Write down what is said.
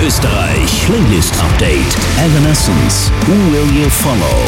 Österreich Playlist Update. Evanescence. Who Will You Follow?